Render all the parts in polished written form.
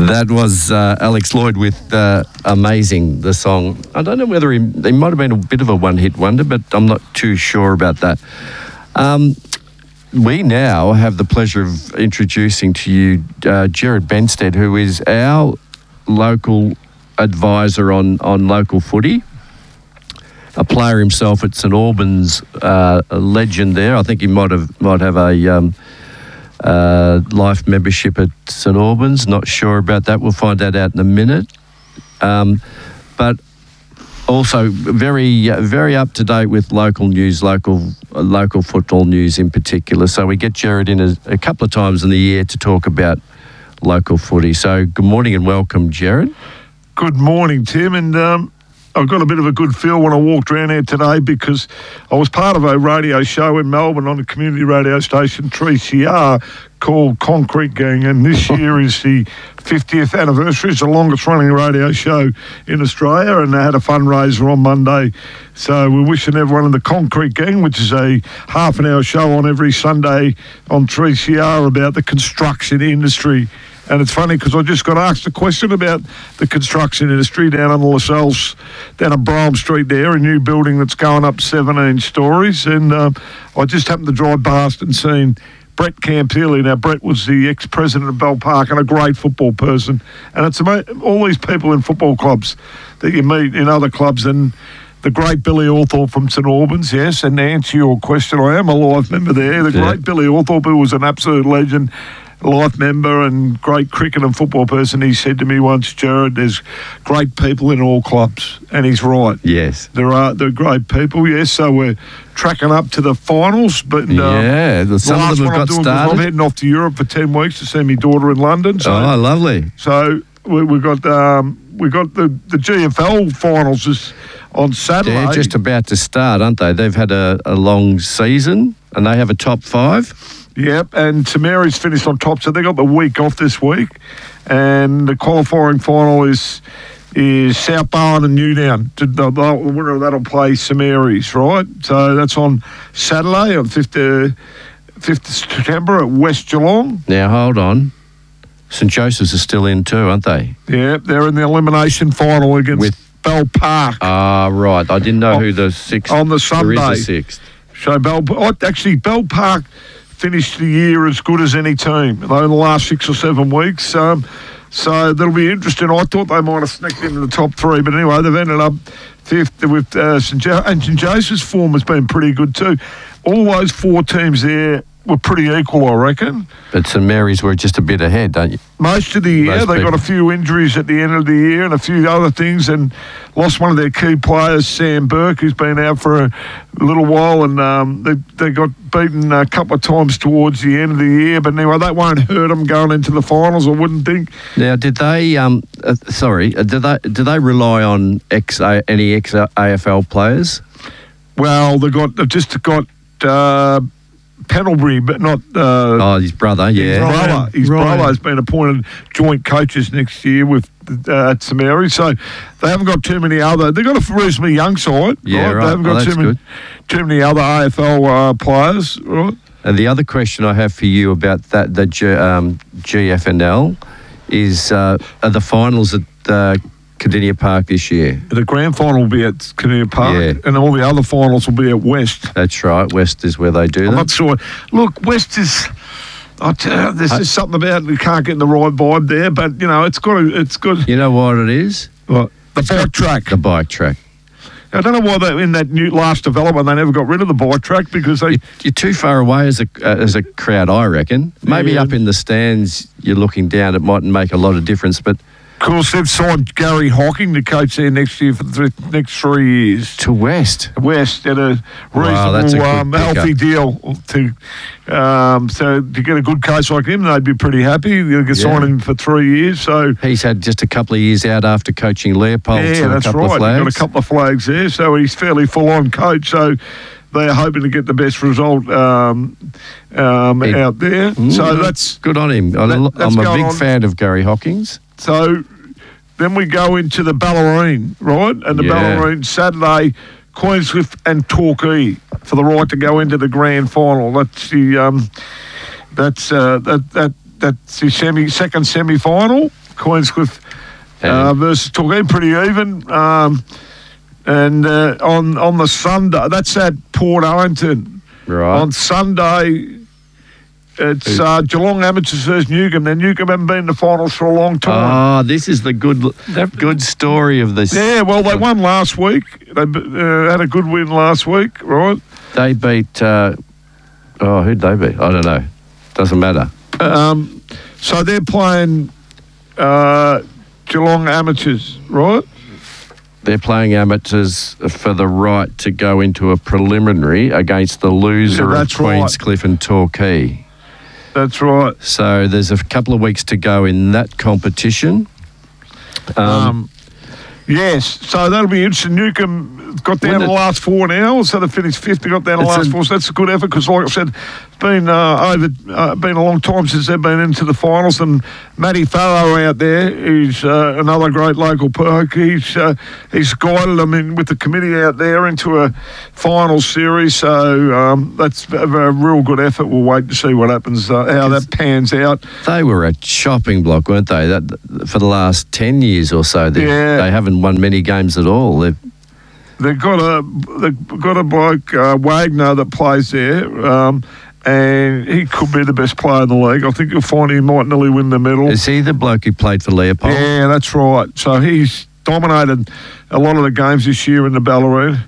That was Alex Lloyd with Amazing, the song. I don't know whether he might have been a bit of a one-hit wonder, but I'm not too sure about that. We now have the pleasure of introducing to you Gerard Benstead, who is our local advisor on local footy. A player himself at St Albans, a legend there. I think he might have a life membership at St Albans. Not sure about that. We'll find that out in a minute. But also very up to date with local news, local football news in particular. So we get Gerard in a couple of times in the year to talk about local footy. So good morning and welcome, Gerard. Good morning, Tim, and I've got a bit of a good feel when I walked around here today because I was part of a radio show in Melbourne on a community radio station, 3CR, called Concrete Gang, and this year is the 50th anniversary. It's the longest running radio show in Australia, and they had a fundraiser on Monday. So we're wishing everyone in the Concrete Gang, which is a half-an-hour show on every Sunday on 3CR about the construction industry. And it's funny because I just got asked a question about the construction industry down on the Lascelles, down on Brougham Street there, a new building that's going up 17 stories. And I just happened to drive past and seen Brett Campilli. Now, Brett was the ex-president of Bell Park and a great football person. And it's all these people in football clubs that you meet in other clubs. And the great Billy Althorpe from St Albans, yes. And to answer your question, I am a live member there. The great Billy Althorpe, who was an absolute legend, life member and great cricket and football person, he said to me once, Gerard, there's great people in all clubs. And he's right. Yes. They're great people, yes. So we're tracking up to the finals. But some of them have got started. I'm heading off to Europe for 10 weeks to see my daughter in London. So, lovely. So we've got the GFL finals is on Saturday. They're just about to start, aren't they? They've had a long season and they have a top 5. Yep, and St Mary's finished on top, so they got the week off this week. And the qualifying final is South Barwon and Newtown. The winner of that will play St Mary's, right? So that's on Saturday on 5th of September at West Geelong. Now, hold on. St Joseph's are still in too, aren't they? Yeah, they're in the elimination final against Bell Park. Ah, right. I didn't know who the 6th... On the Sunday. There is a 6th. So Bell Park finished the year as good as any team in the last 6 or 7 weeks. So that'll be interesting. I thought they might have sneaked into the top 3, but anyway, they've ended up 5th with St Joseph's form has been pretty good too. All those 4 teams there were pretty equal, I reckon. But St Mary's were just a bit ahead, don't you? Most of the year. They got a few injuries at the end of the year and a few other things, and lost one of their key players, Sam Burke, who's been out for a little while, and they got beaten a couple of times towards the end of the year. But anyway, that won't hurt them going into the finals, I wouldn't think. Now, did they? Did they rely on any ex-AFL players? Well, they've just got Pendlebury, but not... his brother, yeah. His brother has been appointed joint coaches next year with at St Mary's, so they haven't got too many other... They've got a reasonably young side, yeah, right? They haven't got too many other AFL players, right? And the other question I have for you about that, the GFNL, is are the finals at Cardinia Park this year? The grand final will be at Cardinia Park, and all the other finals will be at West. That's right. West is where they do them. I'm not sure. Look, West is... I tell you, there's just something about it. We can't get the right vibe there, but, it's good. You know what it is? What? The bike track. The bike track. I don't know why in that new last development they never got rid of the bike track because you're too far away as a crowd, I reckon. Maybe up in the stands you're looking down, it mightn't make a lot of difference, but... Of course, they've signed Gary Hocking to coach there next year for the next 3 years. To West at a reasonable, healthy deal. So to get a good coach like him, they'd be pretty happy. They'll get signed him for 3 years. So he's had just a couple of years out after coaching Leopold. Yeah, that's right. He's got a couple of flags there, so he's fairly full-on coach. So they are hoping to get the best result out there. So that's good on him. I'm a big fan of Gary Hockings. So then we go into the Ballerine, right? And the Ballerine Saturday, Queenscliff and Torquay for the right to go into the grand final. That's the second semi-final. Queenscliff And- versus Torquay, pretty even. And on the Sunday, that's at Port Owenton. Right. On Sunday, it's Geelong Amateurs versus Newcombe. Now, Newcombe haven't been in the finals for a long time. This is the good story of this. Yeah, well, they won last week. They had a good win last week, right? They beat. Who'd they beat? I don't know. Doesn't matter. So they're playing Geelong Amateurs, right? They're playing Amateurs for the right to go into a preliminary against the loser of that's right. Queenscliff and Torquay. That's right. So there's a couple of weeks to go in that competition. Yes, so that'll be interesting. Newcombe got down to the last 4 now, so they finished fifth. They got down to the last 4, so that's a good effort because, like I said, it's been been a long time since they've been into the finals. And Matty Farrow out there, he's another great local perk. He's guided them with the committee out there into a final series. So that's a real good effort. We'll wait to see what happens, how that pans out. They were a chopping block, weren't they? For the last 10 years or so, they haven't won many games at all. They've got a bloke Wagner that plays there, and he could be the best player in the league. I think you'll find he might nearly win the medal. Is he the bloke who played for Leopold? Yeah, that's right. So he's dominated a lot of the games this year in the Ballerine.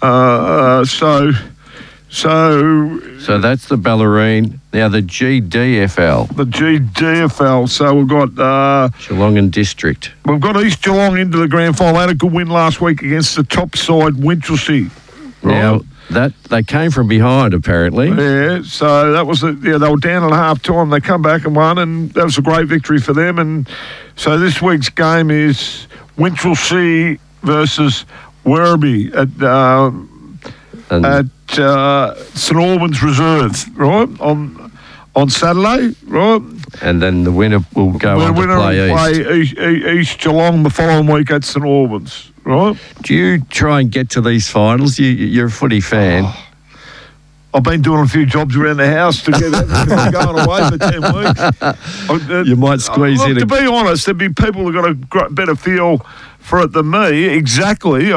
So that's the Ballerine. Now the GDFL. The GDFL. So we've got Geelong and District. We've got East Geelong into the grand final. They had a good win last week against the top side Winchelsea. Now that they came from behind apparently. Yeah, so that was they were down at half time. They come back and won, and that was a great victory for them. And so this week's game is Winchelsea versus Werribee at St Albans Reserve, right, on Saturday, right? And then the winner will go on to play East Geelong the following week at St Albans, right? Do you try and get to these finals? You're a footy fan. I've been doing a few jobs around the house to get I'm going away for 10 weeks. You might squeeze in. To be honest, there'd be people who've got a better feel for it than me. Exactly.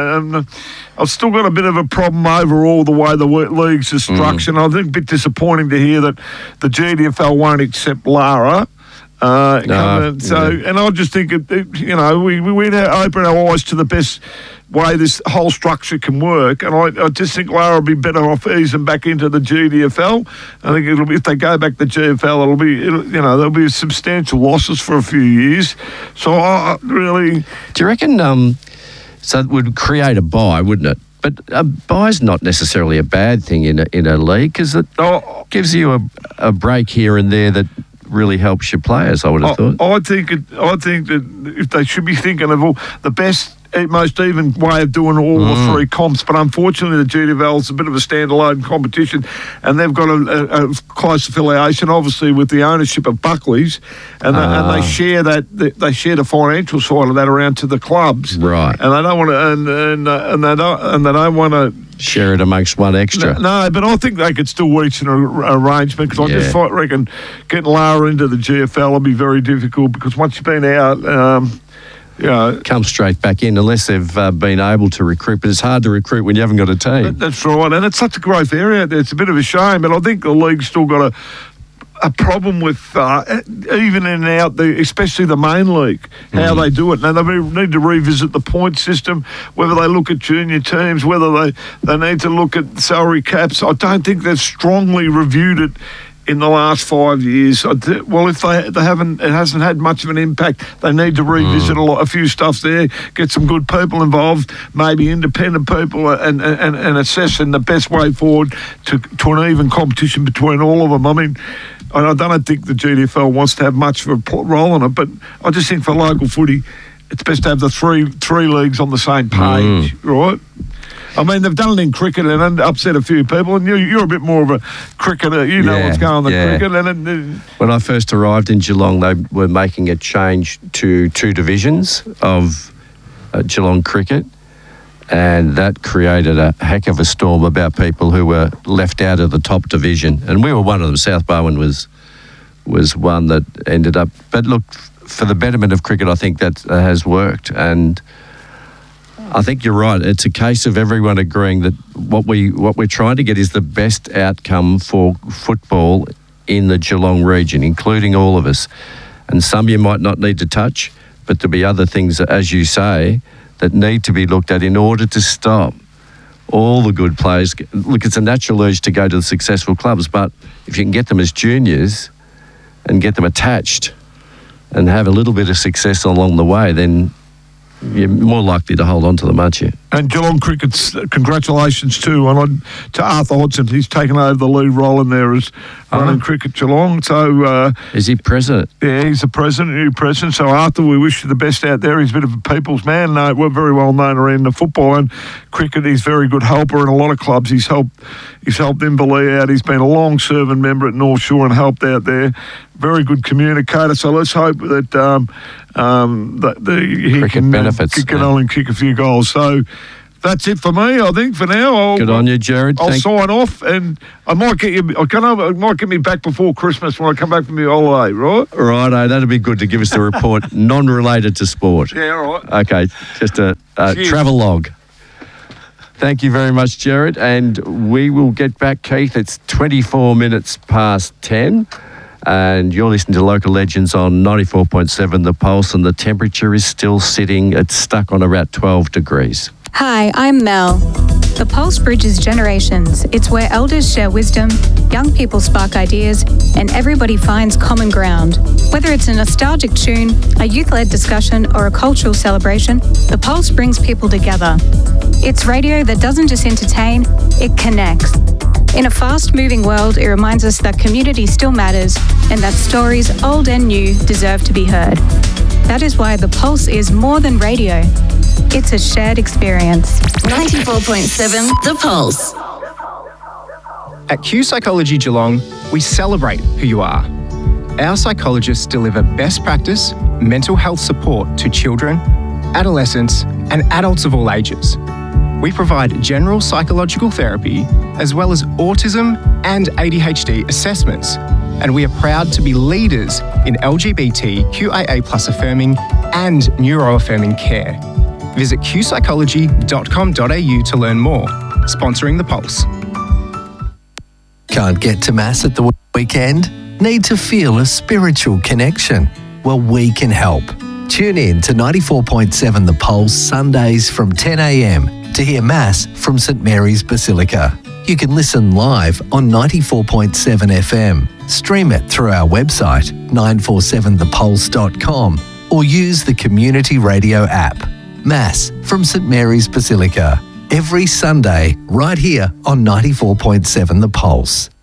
I've still got a bit of a problem overall the way the leagues are structured. I think a bit disappointing to hear that the GDFL won't accept Lara. And I just think we'd open our eyes to the best way this whole structure can work, and I just think Lara will be better off easing back into the GDFL. I think it'll be, if they go back to GFL, there'll be substantial losses for a few years. So I really, do you reckon? So it would create a bye, wouldn't it? But a bye's not necessarily a bad thing in a league because it gives you a break here and there that really helps your players, I would have thought. I think that if they should be thinking of all the best, most even way of doing all the three comps, but unfortunately the GDFL is a bit of a standalone competition, and they've got a close affiliation, obviously, with the ownership of Buckley's, and they share that they share the financial side of that around to the clubs, right? And they don't want to, and they don't want to share it amongst one extra. No, but I think they could still reach an arrangement because I just reckon getting Lara into the GFL will be very difficult because once you've been out. Come straight back in unless they've been able to recruit. But it's hard to recruit when you haven't got a team. That's right, and it's such a growth area out there. It's a bit of a shame, but I think the league's still got a problem with even in and out, especially the main league, how they do it. Now, they need to revisit the point system, whether they look at junior teams, whether they need to look at salary caps. I don't think they've strongly reviewed it in the last 5 years. Well, if they haven't, it hasn't had much of an impact. They need to revisit a few stuff there, get some good people involved, maybe independent people, and assessing the best way forward to an even competition between all of them. I mean, I don't think the GDFL wants to have much of a role in it, but I just think for local footy, it's best to have the three leagues on the same page, right? I mean, they've done it in cricket and upset a few people, and you're a bit more of a cricketer. You know what's going on in the cricket. When I first arrived in Geelong, they were making a change to 2 divisions of Geelong cricket, and that created a heck of a storm about people who were left out of the top division. And we were one of them. South Bowen was one that ended up. But look, for the betterment of cricket, I think that has worked. And I think you're right. It's a case of everyone agreeing that what we're trying to get is the best outcome for football in the Geelong region, including all of us. And some you might not need to touch, but there'll be other things, as you say, that need to be looked at in order to stop all the good players. Look, it's a natural urge to go to the successful clubs, but if you can get them as juniors and get them attached and have a little bit of success along the way, then you're more likely to hold on to them, aren't you? And Geelong Cricket's congratulations too to Arthur Hodgson. He's taken over the lead role in there as running cricket Geelong. So is he president? Yeah, he's the president, new president. So Arthur, we wish you the best out there. He's a bit of a people's man. We're very well known around the football and cricket. He's a very good helper in a lot of clubs. He's helped Inverleigh out. He's been a long-serving member at North Shore and helped out there. Very good communicator. So let's hope that he can benefits. Get on and kick a few goals. So that's it for me, I think, for now. Good on you, Jared. I'll sign off, and I might get you. It might get me back before Christmas when I come back from my holiday, right? Righto, that'd be good to give us a report non-related to sport. Yeah, all right. Okay, just a travel log. Thank you very much, Jared. And we will get back, Keith. It's 24 minutes past 10. And you're listening to Local Legends on 94.7 The Pulse, and the temperature is still it's stuck on about 12 degrees. Hi, I'm Mel. The Pulse bridges generations. It's where elders share wisdom, young people spark ideas, and everybody finds common ground. Whether it's a nostalgic tune, a youth-led discussion, or a cultural celebration, the Pulse brings people together. It's radio that doesn't just entertain, it connects. In a fast-moving world, it reminds us that community still matters and that stories, old and new, deserve to be heard. That is why The Pulse is more than radio. It's a shared experience. 94.7 The Pulse. At Q Psychology Geelong, we celebrate who you are. Our psychologists deliver best practice mental health support to children, adolescents, and adults of all ages. We provide general psychological therapy as well as autism and ADHD assessments, and we are proud to be leaders in LGBTQIA+ affirming and neuroaffirming care. Visit qpsychology.com.au to learn more. Sponsoring The Pulse. Can't get to Mass at the weekend? Need to feel a spiritual connection? Well, we can help. Tune in to 94.7 The Pulse Sundays from 10 a.m. to hear Mass from St Mary's Basilica. You can listen live on 94.7 FM, stream it through our website 947thepulse.com, or use the community radio app. Mass from St Mary's Basilica, every Sunday right here on 94.7 The Pulse.